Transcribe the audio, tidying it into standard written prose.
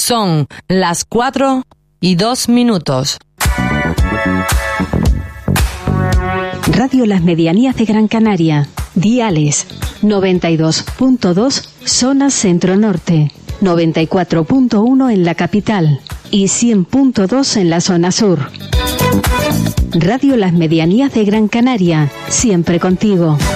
Son las 4:02. Radio Las Medianías de Gran Canaria. Diales 92.2 zona centro-norte, 94.1 en la capital y 100.2 en la zona sur. Radio Las Medianías de Gran Canaria, siempre contigo.